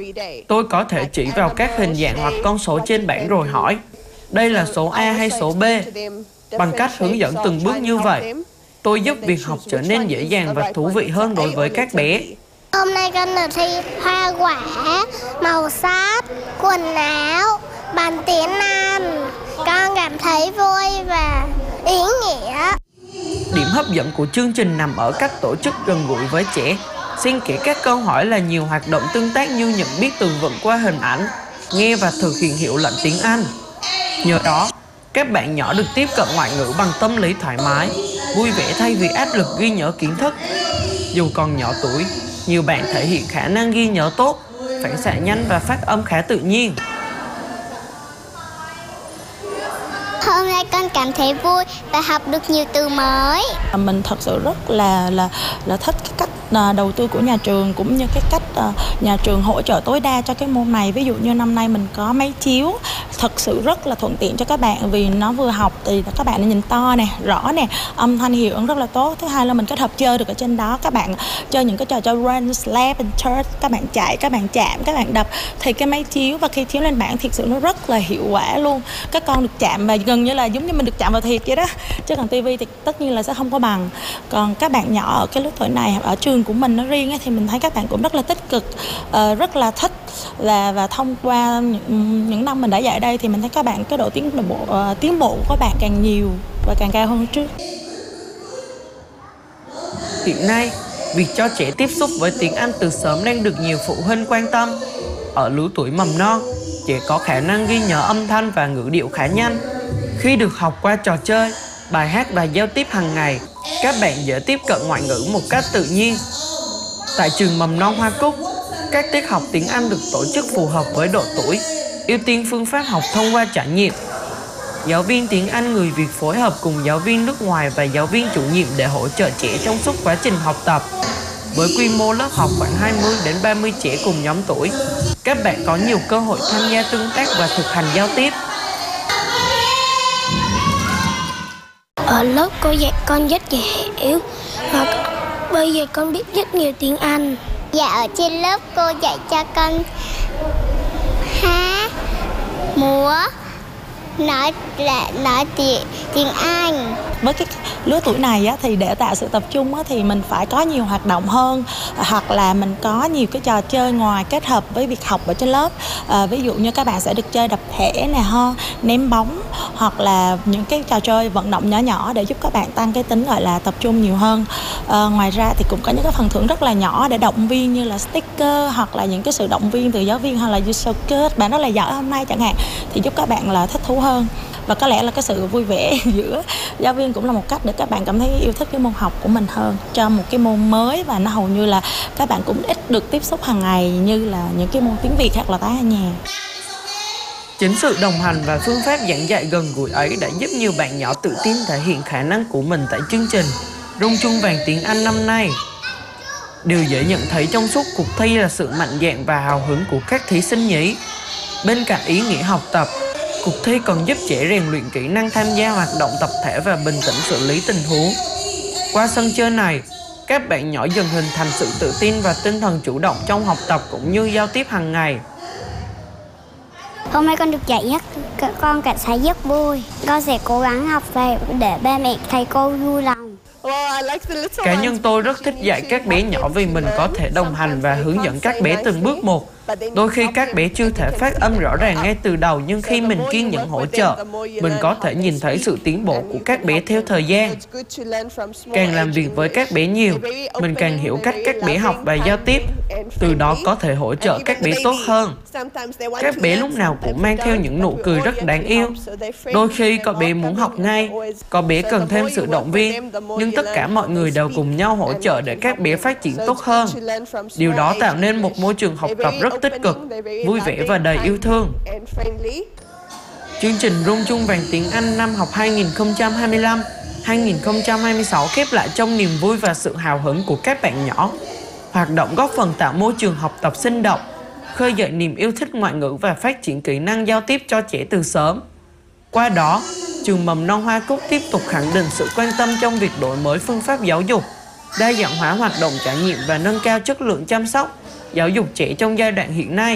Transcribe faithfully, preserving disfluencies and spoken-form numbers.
Tôi có thể chỉ vào các hình dạng hoặc con số trên bảng rồi hỏi, đây là số A hay số B? Bằng cách hướng dẫn từng bước như vậy, tôi giúp việc học trở nên dễ dàng và thú vị hơn đối với các bé. Hôm nay con được thi hoa quả, màu sắc, quần áo, bằng tiếng Anh. Con cảm thấy vui và ý nghĩa. Điểm hấp dẫn của chương trình nằm ở cách tổ chức gần gũi với trẻ. Xen kẽ các câu hỏi là nhiều hoạt động tương tác như nhận biết từ vựng qua hình ảnh, nghe và thực hiện hiệu lệnh tiếng Anh. Nhờ đó, các bạn nhỏ được tiếp cận ngoại ngữ bằng tâm lý thoải mái, vui vẻ thay vì áp lực ghi nhớ kiến thức. Dù còn nhỏ tuổi, nhiều bạn thể hiện khả năng ghi nhớ tốt, phản xạ nhanh và phát âm khá tự nhiên. Hôm nay con cảm thấy vui và học được nhiều từ mới. Mình thật sự rất là là là thích cái cách đầu tư của nhà trường, cũng như cái cách uh, nhà trường hỗ trợ tối đa cho cái môn này. Ví dụ như năm nay mình có máy chiếu, thật sự rất là thuận tiện cho các bạn, vì nó vừa học thì các bạn nhìn to nè, rõ nè, âm thanh hiệu ứng rất là tốt. Thứ hai là mình kết hợp chơi được ở trên đó, các bạn chơi những cái trò chơi run, slap and turn, các bạn chạy, các bạn chạm, các bạn đập, thì cái máy chiếu và khi chiếu lên bảng thực sự nó rất là hiệu quả luôn. Các con được chạm và gần như là giống như mình được chạm vào thiệt vậy đó, chứ còn tivi thì tất nhiên là sẽ không có bằng. Còn các bạn nhỏ ở cái lứa tuổi này, ở trường của mình nó riêng ấy, thì mình thấy các bạn cũng rất là tích cực, uh, rất là thích là và thông qua những, những năm mình đã dạy ở đây thì mình thấy các bạn cái độ tiến bộ uh, tiến bộ của các bạn càng nhiều và càng cao hơn trước. Hiện nay, việc cho trẻ tiếp xúc với tiếng Anh từ sớm đang được nhiều phụ huynh quan tâm. Ở lứa tuổi mầm non, trẻ có khả năng ghi nhớ âm thanh và ngữ điệu khá nhanh. Khi được học qua trò chơi, bài hát và giao tiếp hàng ngày, các bạn dễ tiếp cận ngoại ngữ một cách tự nhiên. Tại trường mầm non Hoa Cúc, các tiết học tiếng Anh được tổ chức phù hợp với độ tuổi, ưu tiên phương pháp học thông qua trải nghiệm. Giáo viên tiếng Anh người Việt phối hợp cùng giáo viên nước ngoài và giáo viên chủ nhiệm để hỗ trợ trẻ trong suốt quá trình học tập. Với quy mô lớp học khoảng hai mươi đến ba mươi trẻ cùng nhóm tuổi, các bạn có nhiều cơ hội tham gia tương tác và thực hành giao tiếp. Ở lớp cô dạy con rất dễ hiểu và bây giờ con biết rất nhiều tiếng Anh. Dạ, ở trên lớp cô dạy cho con hát, múa, nói là nói tiếng tiếng Anh. Với cái lứa tuổi này á, thì để tạo sự tập trung á, thì mình phải có nhiều hoạt động hơn, hoặc là mình có nhiều cái trò chơi ngoài kết hợp với việc học ở trên lớp. À, ví dụ như các bạn sẽ được chơi đập thẻ nè, ho, ném bóng, hoặc là những cái trò chơi vận động nhỏ nhỏ để giúp các bạn tăng cái tính gọi là tập trung nhiều hơn. À, ngoài ra thì cũng có những cái phần thưởng rất là nhỏ để động viên, như là sticker hoặc là những cái sự động viên từ giáo viên, hoặc là you so good, bạn rất là giỏi hôm nay chẳng hạn, thì giúp các bạn là thích thú hơn. Và có lẽ là cái sự vui vẻ giữa giáo viên cũng là một cách để các bạn cảm thấy yêu thích cái môn học của mình hơn, cho một cái môn mới và nó hầu như là các bạn cũng ít được tiếp xúc hàng ngày như là những cái môn tiếng Việt hoặc là tiếng ở nhà. Chính sự đồng hành và phương pháp giảng dạy gần gũi ấy đã giúp nhiều bạn nhỏ tự tin thể hiện khả năng của mình tại chương trình Rung Chuông Vàng Tiếng Anh năm nay. Điều dễ nhận thấy trong suốt cuộc thi là sự mạnh dạn và hào hứng của các thí sinh nhí. Bên cạnh ý nghĩa học tập, cuộc thi còn giúp trẻ rèn luyện kỹ năng tham gia hoạt động tập thể và bình tĩnh xử lý tình huống. Qua sân chơi này, các bạn nhỏ dần hình thành sự tự tin và tinh thần chủ động trong học tập cũng như giao tiếp hàng ngày. Hôm nay con được dạy nhất, con cảm thấy rất vui. Con sẽ cố gắng học về để ba mẹ thầy cô vui lòng. Cá nhân tôi rất thích dạy các bé nhỏ vì mình có thể đồng hành và hướng dẫn các bé từng bước một. Đôi khi các bé chưa thể phát âm rõ ràng ngay từ đầu, nhưng khi mình kiên nhẫn hỗ trợ, mình có thể nhìn thấy sự tiến bộ của các bé theo thời gian. Càng làm việc với các bé nhiều, mình càng hiểu cách các bé học và giao tiếp, từ đó có thể hỗ trợ các bé tốt hơn. Các bé lúc nào cũng mang theo những nụ cười rất đáng yêu. Đôi khi có bé muốn học ngay, có bé cần thêm sự động viên, nhưng tất cả mọi người đều cùng nhau hỗ trợ để các bé phát triển tốt hơn. Điều đó tạo nên một môi trường học tập rất tích cực, vui vẻ và đầy yêu thương. Chương trình Rung Chuông Vàng Tiếng Anh năm học hai nghìn không trăm hai mươi lăm hai nghìn không trăm hai mươi sáu khép lại trong niềm vui và sự hào hứng của các bạn nhỏ. Hoạt động góp phần tạo môi trường học tập sinh động, khơi dậy niềm yêu thích ngoại ngữ và phát triển kỹ năng giao tiếp cho trẻ từ sớm. Qua đó, trường mầm non Hoa Cúc tiếp tục khẳng định sự quan tâm trong việc đổi mới phương pháp giáo dục, đa dạng hóa hoạt động trải nghiệm và nâng cao chất lượng chăm sóc, giáo dục trẻ trong giai đoạn hiện nay.